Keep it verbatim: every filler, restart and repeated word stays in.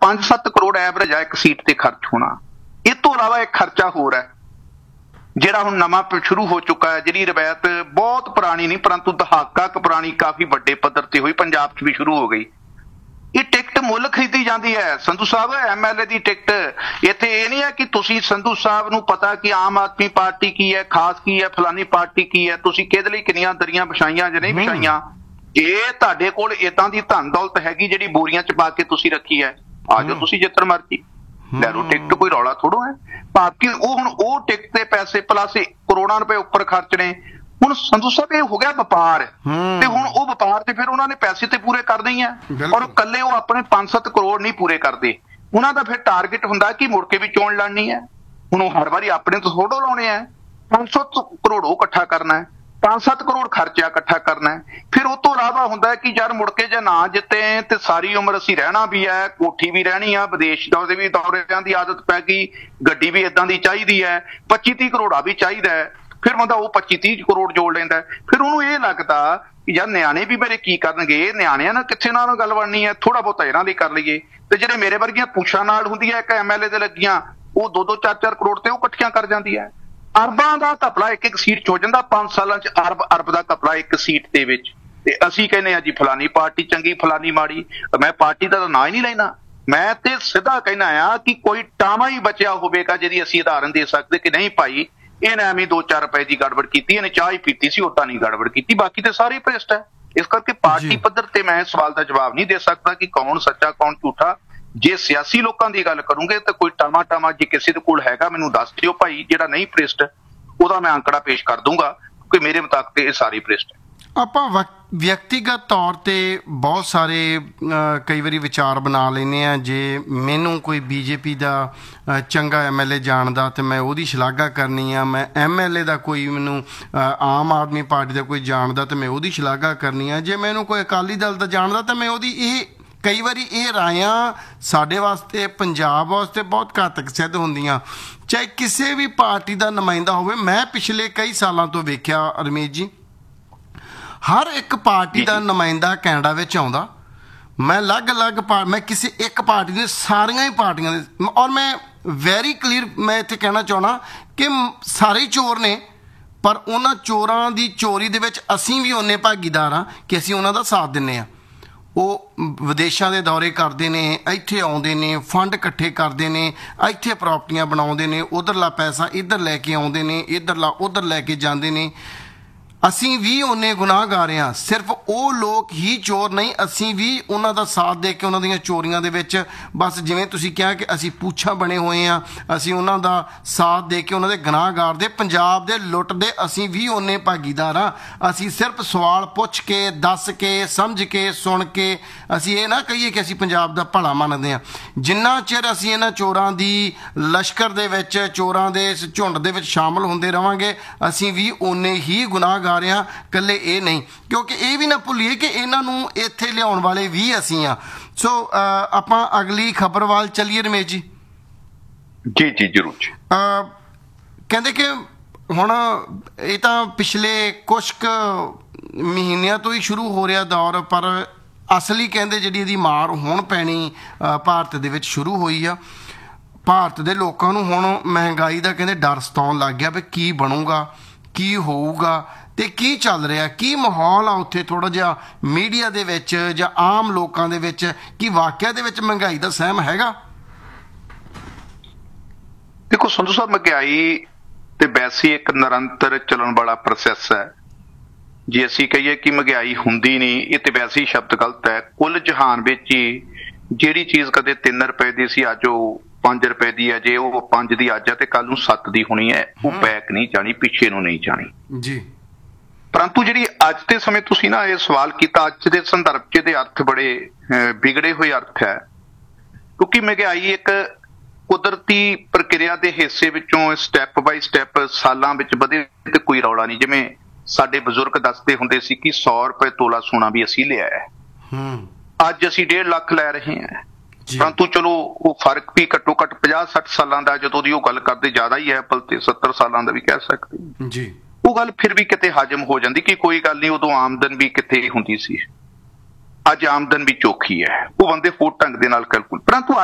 ਪੰਜ ਸੱਤ ਕਰੋੜ ਐਵਰੇਜ ਆ ਇੱਕ ਸੀਟ ਤੇ ਖਰਚ ਹੋਣਾ। ਇਹ ਤੋਂ ਇਲਾਵਾ ਇੱਕ ਖਰਚਾ ਹੋਰ ਹੈ ਜਿਹੜਾ ਹੁਣ ਨਵਾਂ ਸ਼ੁਰੂ ਹੋ ਚੁੱਕਾ ਹੈ, ਜਿਹੜੀ ਰਵਾਇਤ ਬਹੁਤ ਪੁਰਾਣੀ ਨਹੀਂ ਪਰੰਤੂ ਦਹਾਕਾ ਕੁ ਪੁਰਾਣੀ ਕਾਫੀ ਵੱਡੇ ਪੱਧਰ ਤੇ ਹੋਈ, ਪੰਜਾਬ 'ਚ ਵੀ ਸ਼ੁਰੂ ਹੋ ਗਈ। ਇਹ ਟਿਕਟ ਮੁੱਲ ਖਰੀਦੀ ਜਾਂਦੀ ਹੈ। ਸੰਧੂ ਸਾਹਿਬ M L A the ticket, ਇੱਥੇ ਇਹ ਨਹੀਂ ਹੈ ਕਿ ਤੁਸੀਂ ਸੰਧੂ ਸਾਹਿਬ ਨੂੰ ਪਤਾ ਕਿ ਆਮ ਆਦਮੀ ਪਾਰਟੀ ਕੀ ਹੈ, ਖਾਸ ਕੀ ਹੈ, ਫਲਾਨੀ ਪਾਰਟੀ ਕੀ ਹੈ, ਤੁਸੀਂ ਕਿਹਦੇ ਲਈ ਕਿੰਨੀਆਂ ਦਰੀਆਂ ਵਿਛਾਈਆਂ ਜਾਂ ਨਹੀਂ ਵਿਛਾਈਆਂ। ਇਹ ਤੁਹਾਡੇ ਕੋਲ ਏਦਾਂ ਦੀ ਧਨ ਦੌਲਤ ਹੈਗੀ ਜਿਹੜੀ ਬੋਰੀਆਂ 'ਚ ਪਾ ਕੇ ਤੁਸੀਂ ਰੱਖੀ ਹੈ, ਆ ਜਾਓ ਤੁਸੀਂ ਜਿੱਤਰ ਮਰਜੀ ਲੈ ਲਓ ਟਿਕਟ, ਕੋਈ ਰੌਲਾ ਥੋੜੋ ਹੈ। ਬਾਕੀ ਉਹ ਹੁਣ ਉਹ ਟਿਕਟ ਤੇ ਪੈਸੇ ਪਲੱਸ ਕਰੋੜਾਂ ਰੁਪਏ ਉੱਪਰ ਖਰਚਣੇ। ਹੁਣ ਸੰਧੂ ਸਾਹਿਬ ਇਹ ਹੋ ਗਿਆ ਵਪਾਰ, ਤੇ ਹੁਣ ਉਹ ਵਪਾਰ ਤੇ ਫਿਰ ਉਹਨਾਂ ਨੇ ਪੈਸੇ ਤੇ ਪੂਰੇ ਕਰਨੇ ਹੀ ਆ, ਔਰ ਇਕੱਲੇ ਉਹ ਆਪਣੇ ਪੰਜ ਸੱਤ ਕਰੋੜ ਨਹੀਂ ਪੂਰੇ ਕਰਦੇ। ਉਹਨਾਂ ਦਾ ਫਿਰ ਟਾਰਗੇਟ ਹੁੰਦਾ ਕਿ ਮੁੜ ਕੇ ਵੀ ਚੋਣ ਲੜਨੀ ਹੈ। ਹੁਣ ਉਹ ਹਰ ਵਾਰੀ ਆਪਣੇ ਤੋਂ ਥੋੜੋ ਲਾਉਣੇ ਆ, ਪੰਜ ਸੌ ਕਰੋੜ ਉਹ ਇਕੱਠਾ ਕਰਨਾ ਹੈ, ਪੰਜ ਸੱਤ ਕਰੋੜ ਖਰਚਾ ਇਕੱਠਾ ਕਰਨਾ ਹੈ। ਫਿਰ ਉਹ ਤੋਂ ਇਲਾਵਾ ਹੁੰਦਾ ਹੈ ਕਿ ਯਾਰ ਮੁੜ ਕੇ ਜੇ ਨਾ ਜਿੱਤੇ ਤੇ ਸਾਰੀ ਉਮਰ ਅਸੀਂ ਰਹਿਣਾ ਵੀ ਹੈ, ਕੋਠੀ ਵੀ ਰਹਿਣੀ ਆ, ਵਿਦੇਸ਼ ਦੌਰੇ ਵੀ ਦੌਰਿਆਂ ਦੀ ਆਦਤ ਪੈ ਗਈ, ਗੱਡੀ ਵੀ ਏਦਾਂ ਦੀ ਚਾਹੀਦੀ ਹੈ, ਪੱਚੀ ਤੀਹ ਕਰੋੜਾ ਵੀ ਚਾਹੀਦਾ ਹੈ। ਫਿਰ ਬੰਦਾ ਉਹ ਪੱਚੀ ਤੀਹ ਕਰੋੜ ਜੋੜ ਲੈਂਦਾ। ਫਿਰ ਉਹਨੂੰ ਇਹ ਲੱਗਦਾ ਕਿ ਯਾਰ ਨਿਆਣੇ ਵੀ ਮੇਰੇ ਕੀ ਕਰਨਗੇ, ਨਿਆਣਿਆਂ ਨਾਲ ਕਿੱਥੇ ਨਾਲ ਗੱਲ ਬਣਨੀ ਹੈ, ਥੋੜਾ ਬਹੁਤਾ ਇਹਨਾਂ ਦੀ ਕਰ ਲਈਏ। ਤੇ ਜਿਹੜੇ ਮੇਰੇ ਵਰਗੀਆਂ ਪੁੱਛਾਂ ਨਾਲ ਹੁੰਦੀਆਂ ਇੱਕ ਐਮ ਐਲ ਏ ਦੇ ਲੱਗੀਆਂ, ਉਹ ਦੋ ਦੋ ਚਾਰ ਚਾਰ ਕਰੋੜ ਤੇ ਉਹ ਇਕੱਠੀਆਂ ਕਰ ਜਾਂਦੀ ਹੈ। ਅਰਬਾਂ ਦਾ ਘਪਲਾ ਇੱਕ ਇੱਕ ਸੀਟ 'ਚ ਹੋ ਜਾਂਦਾ, ਪੰਜ ਸਾਲਾਂ 'ਚ ਅਰਬ ਅਰਬ ਦਾ ਘਪਲਾ ਇੱਕ ਸੀਟ ਦੇ ਵਿੱਚ। ਤੇ ਅਸੀਂ ਕਹਿੰਦੇ ਹਾਂ ਜੀ ਫਲਾਨੀ ਪਾਰਟੀ ਚੰਗੀ ਫਲਾਨੀ ਮਾੜੀ। ਮੈਂ ਪਾਰਟੀ ਦਾ ਤਾਂ ਨਾਂ ਹੀ ਨਹੀਂ ਲੈਣਾ, ਮੈਂ ਤੇ ਸਿੱਧਾ ਕਹਿਣਾ ਆ ਕਿ ਕੋਈ ਟਾਵਾਂ ਹੀ ਬਚਿਆ ਹੋਵੇਗਾ ਜਿਹਦੀ ਅਸੀਂ ਉਦਾਹਰਨ ਦੇ ਸਕਦੇ ਕਿ ਨਹੀਂ ਭਾਈ ਇਹਨੇ ਐਵੇਂ ਦੋ ਚਾਰ ਰੁਪਏ ਦੀ ਗੜਬੜ ਕੀਤੀ, ਇਹਨੇ ਚਾਹ ਹੀ ਪੀਤੀ ਸੀ, ਓਦਾਂ ਨਹੀਂ ਗੜਬੜ ਕੀਤੀ, ਬਾਕੀ ਤੇ ਸਾਰੇ ਭ੍ਰਿਸ਼ਟ ਹੈ। ਇਸ ਕਰਕੇ ਪਾਰਟੀ ਪੱਧਰ ਤੇ ਮੈਂ ਇਸ ਸਵਾਲ ਦਾ ਜਵਾਬ ਨਹੀਂ ਦੇ ਸਕਦਾ ਕਿ ਕੌਣ ਸੱਚਾ ਕੌਣ ਝੂਠਾ। ਜੇ ਸਿਆਸੀ ਲੋਕਾਂ ਦੀ ਗੱਲ ਕਰੂੰਗੇ ਤਾਂ ਕੋਈ ਟਾਮਾ ਟਾਮਾ ਜੇ ਕਿਸੇ ਦੇ ਕੋਲ ਹੈਗਾ ਮੈਨੂੰ ਦੱਸ ਦਿਓ ਭਾਈ, ਜਿਹੜਾ ਨਹੀਂ ਭ੍ਰਿਸ਼ਟ ਉਹਦਾ ਮੈਂ ਅੰਕੜਾ ਪੇਸ਼ ਕਰ ਦੂੰਗਾ, ਕਿਉਂਕਿ ਮੇਰੇ ਮੁਤਾਬਕ ਤੇ ਇਹ ਸਾਰੇ ਭ੍ਰਿਸ਼ਟ ਹੈ। ਆਪਾਂ ਵਿਅਕਤੀਗਤ ਤੌਰ ਤੇ ਬਹੁਤ ਸਾਰੇ ਕਈ ਵਾਰੀ ਵਿਚਾਰ ਬਣਾ ਲੈਂਦੇ ਹਾਂ। ਜੇ ਮੈਨੂੰ ਕੋਈ ਬੀਜੇਪੀ ਦਾ ਚੰਗਾ ਐਮ ਐਲ ਏ ਜਾਣਦਾ ਤਾਂ ਮੈਂ ਉਹਦੀ ਸ਼ਲਾਘਾ ਕਰਨੀ ਆ, ਮੈਂ ਐਮ ਐਲ ਏ ਦਾ ਕੋਈ ਮੈਨੂੰ ਆਮ ਆਦਮੀ ਪਾਰਟੀ ਦਾ ਕੋਈ ਜਾਣਦਾ ਤਾਂ ਮੈਂ ਉਹਦੀ ਸ਼ਲਾਘਾ ਕਰਨੀ ਆ। ਜੇ ਮੈਨੂੰ ਕੋਈ ਅਕਾਲੀ ਦਲ ਦਾ ਜਾਣਦਾ ਤਾਂ ਮੈਂ ਉਹਦੀ ਇਹ ਕਈ ਵਾਰੀ ਇਹ ਰਾਇਆਂ ਸਾਡੇ ਵਾਸਤੇ ਪੰਜਾਬ ਵਾਸਤੇ ਬਹੁਤ ਘਾਤਕ ਸਿੱਧ ਹੁੰਦੀਆਂ, ਚਾਹੇ ਕਿਸੇ ਵੀ ਪਾਰਟੀ ਦਾ ਨੁਮਾਇੰਦਾ ਹੋਵੇ। ਮੈਂ ਪਿਛਲੇ ਕਈ ਸਾਲਾਂ ਤੋਂ ਵੇਖਿਆ ਰਮੇਸ਼ ਜੀ, ਹਰ ਇੱਕ ਪਾਰਟੀ ਦਾ ਨੁਮਾਇੰਦਾ ਕੈਨੇਡਾ ਵਿੱਚ ਆਉਂਦਾ। ਮੈਂ ਅਲੱਗ-ਅਲੱਗ ਮੈਂ ਕਿਸੇ ਇੱਕ ਪਾਰਟੀ ਦੇ ਸਾਰੀਆਂ ਹੀ ਪਾਰਟੀਆਂ ਦੇ, ਔਰ ਮੈਂ ਵੈਰੀ ਕਲੀਅਰ ਮੈਂ ਇੱਥੇ ਕਹਿਣਾ ਚਾਹੁੰਦਾ ਕਿ ਸਾਰੇ ਹੀ ਚੋਰ ਨੇ, ਪਰ ਉਹਨਾਂ ਚੋਰਾਂ ਦੀ ਚੋਰੀ ਦੇ ਵਿੱਚ ਅਸੀਂ ਵੀ ਓਨੇ ਭਾਗੀਦਾਰ ਹਾਂ ਕਿ ਅਸੀਂ ਉਹਨਾਂ ਦਾ ਸਾਥ ਦਿੰਦੇ ਹਾਂ। ਉਹ ਵਿਦੇਸ਼ਾਂ ਦੇ ਦੌਰੇ ਕਰਦੇ ਨੇ, ਇੱਥੇ ਆਉਂਦੇ ਨੇ, ਫੰਡ ਇਕੱਠੇ ਕਰਦੇ ਨੇ, ਇੱਥੇ ਪ੍ਰਾਪਰਟੀਆਂ ਬਣਾਉਂਦੇ ਨੇ, ਉੱਧਰਲਾ ਪੈਸਾ ਇੱਧਰ ਲੈ ਕੇ ਆਉਂਦੇ ਨੇ, ਇੱਧਰਲਾ ਉੱਧਰ ਲੈ ਕੇ ਜਾਂਦੇ ਨੇ। ਅਸੀਂ ਵੀ ਉਹਨੇ ਗੁਨਾਹਗਾਰ ਹਾਂ, ਸਿਰਫ ਉਹ ਲੋਕ ਹੀ ਚੋਰ ਨਹੀਂ, ਅਸੀਂ ਵੀ ਉਹਨਾਂ ਦਾ ਸਾਥ ਦੇ ਕੇ ਉਹਨਾਂ ਦੀਆਂ ਚੋਰੀਆਂ ਦੇ ਵਿੱਚ ਬਸ ਜਿਵੇਂ ਤੁਸੀਂ ਕਿਹਾ ਕਿ ਅਸੀਂ ਪੂਛਾਂ ਬਣੇ ਹੋਏ ਹਾਂ, ਅਸੀਂ ਉਹਨਾਂ ਦਾ ਸਾਥ ਦੇ ਕੇ ਉਹਨਾਂ ਦੇ ਗੁਨਾਹਗਾਰ ਦੇ ਪੰਜਾਬ ਦੇ ਲੁੱਟ ਦੇ ਅਸੀਂ ਵੀ ਉਹਨੇ ਭਾਗੀਦਾਰ ਹਾਂ। ਅਸੀਂ ਸਿਰਫ ਸਵਾਲ ਪੁੱਛ ਕੇ ਦੱਸ ਕੇ ਸਮਝ ਕੇ ਸੁਣ ਕੇ ਅਸੀਂ ਇਹ ਨਾ ਕਹੀਏ ਕਿ ਅਸੀਂ ਪੰਜਾਬ ਦਾ ਭਲਾ ਮੰਨਦੇ ਹਾਂ। ਜਿੰਨਾ ਚਿਰ ਅਸੀਂ ਇਹਨਾਂ ਚੋਰਾਂ ਦੀ ਲਸ਼ਕਰ ਦੇ ਵਿੱਚ, ਚੋਰਾਂ ਦੇ ਇਸ ਝੁੰਡ ਦੇ ਵਿੱਚ ਸ਼ਾਮਲ ਹੁੰਦੇ ਰਹਾਂਗੇ, ਅਸੀਂ ਵੀ ਓਨੇ ਹੀ ਗੁਨਾਹਗਾਰ ਆ, ਇਕੱਲੇ ਇਹ ਨਹੀਂ। ਕਿਉਂਕਿ ਇਹ ਵੀ ਨਾ ਭੁੱਲੀਏ ਕਿ ਇਹਨਾਂ ਨੂੰ ਇੱਥੇ ਲਿਆਉਣ ਵਾਲੇ ਵੀ ਅਸੀਂ ਆ। ਸੋ ਆਪਾਂ ਅਗਲੀ ਖਬਰ ਵੱਲ ਚੱਲੀਏ ਰਮੇਸ਼ ਜੀ। ਜੀ ਜੀ ਜ਼ਰੂਰ ਜੀ। ਕਹਿੰਦੇ ਕਿ ਹੁਣ ਇਹ ਤਾਂ ਪਿਛਲੇ ਕੁਛ ਕੁ ਮਹੀਨਿਆਂ ਤੋਂ ਹੀ ਸ਼ੁਰੂ ਹੋ ਰਿਹਾ ਦੌਰ, ਪਰ ਅਸਲੀ ਕਹਿੰਦੇ ਜਿਹੜੀ ਇਹਦੀ ਮਾਰ ਹੁਣ ਪੈਣੀ ਭਾਰਤ ਦੇ ਵਿੱਚ ਸ਼ੁਰੂ ਹੋਈ ਆ। ਭਾਰਤ ਦੇ ਲੋਕਾਂ ਨੂੰ ਹੁਣ ਮਹਿੰਗਾਈ ਦਾ ਕਹਿੰਦੇ ਡਰ ਸਤਾਉਣ ਲੱਗ ਗਿਆ ਵੀ ਕੀ ਬਣੂਗਾ, ਕੀ ਹੋਊਗਾ ਤੇ ਕੀ ਚੱਲ ਰਿਹਾ, ਕੀ ਮਾਹੌਲ ਆ ਉੱਥੇ ਥੋੜ੍ਹਾ ਜਿਹਾ ਮੀਡੀਆ ਦੇ ਵਿੱਚ ਜਾਂ ਆਮ ਲੋਕਾਂ ਦੇ ਵਿੱਚ, ਕੀ ਵਾਕਿਆ ਦੇ ਵਿੱਚ ਮਹਿੰਗਾਈ ਦਾ ਸਹਿਮ ਹੈਗਾ? ਦੇਖੋ ਸੰਧੂ ਸਾਹਿਬ, ਮਹਿੰਗਾਈ ਤੇ ਵੈਸੇ ਇੱਕ ਨਿਰੰਤਰ ਚੱਲਣ ਵਾਲਾ ਪ੍ਰੋਸੈਸ ਹੈ। ਜੇ ਅਸੀਂ ਕਹੀਏ ਕਿ ਮਹਿੰਗਾਈ ਹੁੰਦੀ ਨਹੀਂ, ਇਹ ਤੇ ਵੈਸੇ ਹੀ ਸ਼ਬਦ ਗਲਤ ਹੈ। ਕੁੱਲ ਜਹਾਨ ਵਿੱਚ ਹੀ ਜਿਹੜੀ ਚੀਜ਼ ਕਦੇ ਤਿੰਨ ਰੁਪਏ ਦੀ ਸੀ ਅੱਜ ਉਹ ਪੰਜ ਰੁਪਏ ਦੀ ਹੈ। ਜੇ ਉਹ ਪੰਜ ਦੀ ਅੱਜ ਹੈ ਤੇ ਕੱਲ ਨੂੰ ਸੱਤ ਦੀ ਹੋਣੀ ਹੈ। ਉਹ ਬੈਕ ਨਹੀਂ ਜਾਣੀ, ਪਿੱਛੇ ਨੂੰ ਨਹੀਂ ਜਾਣੀ ਜੀ। ਪਰੰਤੂ ਜਿਹੜੀ ਅੱਜ ਦੇ ਸਮੇਂ ਤੁਸੀਂ ਨਾ ਇਹ ਸਵਾਲ ਕੀਤਾ, ਅੱਜ ਦੇ ਸੰਦਰਭ 'ਚ ਇਹਦੇ ਅਰਥ ਬੜੇ ਵਿਗੜੇ ਹੋਏ ਅਰਥ ਹੈ, ਕਿਉਂਕਿ ਮਹਿੰਗਾਈ ਇੱਕ ਕੁਦਰਤੀ ਪ੍ਰਕਿਰਿਆ ਦੇ ਹਿੱਸੇ ਵਿੱਚੋਂ ਸਟੈਪ ਬਾਈ ਸਟੈਪ ਸਾਲਾਂ ਵਿੱਚ ਵਧੇ ਤੇ ਕੋਈ ਰੌਲਾ ਨਹੀਂ। ਜਿਵੇਂ ਸਾਡੇ ਬਜ਼ੁਰਗ ਦੱਸਦੇ ਹੁੰਦੇ ਸੀ ਕਿ ਸੌ ਰੁਪਏ ਤੋਲਾ ਸੋਨਾ ਵੀ ਅਸੀਂ ਲਿਆ ਹੈ, ਅੱਜ ਅਸੀਂ ਡੇਢ ਲੱਖ ਲੈ ਰਹੇ ਹਾਂ। ਪਰੰਤੂ ਚਲੋ ਉਹ ਫਰਕ ਵੀ ਘੱਟੋ ਘੱਟ ਪੰਜਾਹ ਸੱਠ ਸਾਲਾਂ ਦਾ, ਜਦੋਂ ਦੀ ਉਹ ਗੱਲ ਕਰਦੇ ਜ਼ਿਆਦਾ ਹੀ ਹੈ, ਪਲ ਤੇ ਸੱਤਰ ਸਾਲਾਂ ਦਾ ਵੀ ਕਹਿ ਸਕਦੇ ਜੀ। ਉਹ ਗੱਲ ਫਿਰ ਵੀ ਕਿਤੇ ਹਜਮ ਹੋ ਜਾਂਦੀ ਕਿ ਕੋਈ ਗੱਲ ਨਹੀਂ, ਉਦੋਂ ਆਮਦਨ ਵੀ ਕਿਤੇ ਹੁੰਦੀ ਸੀ, ਅੱਜ ਆਮਦਨ ਵੀ ਚੋਖੀ ਹੈ। ਉਹ ਬੰਦੇ ਹੋਰ ਢੰਗ ਦੇ ਨਾਲ ਕੈਲਕੂਲ, ਪਰੰਤੂ